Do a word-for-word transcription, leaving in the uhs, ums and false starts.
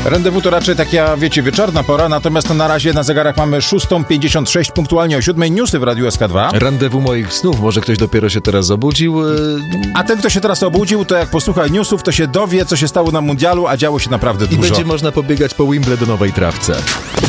Rendezvous to raczej taka, wiecie, wieczorna pora, natomiast na razie na zegarach mamy szósta pięćdziesiąt sześć, punktualnie o siódmej newsy w Radiu S K dwa. Rendezvous moich snów, może ktoś dopiero się teraz obudził. A ten, kto się teraz obudził, to jak posłucha newsów, to się dowie, co się stało na mundialu, a działo się naprawdę I dużo. będzie można pobiegać po Wimbledonowej trawce.